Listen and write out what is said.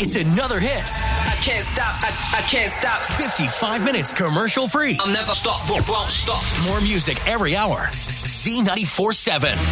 It's another hit. I can't stop. I can't stop. 55 minutes commercial free. I'll never stop. Won't stop. More music every hour. Z94.7.